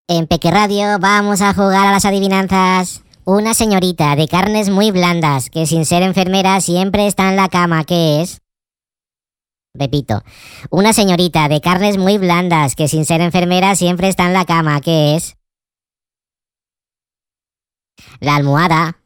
En Peque Radio vamos a jugar a las adivinanzas. Una señorita de carnes muy blandas que sin ser enfermera siempre está en la cama, ¿qué es? Repito, una señorita de carnes muy blandas que sin ser enfermera siempre está en la cama, ¿qué es? La almohada.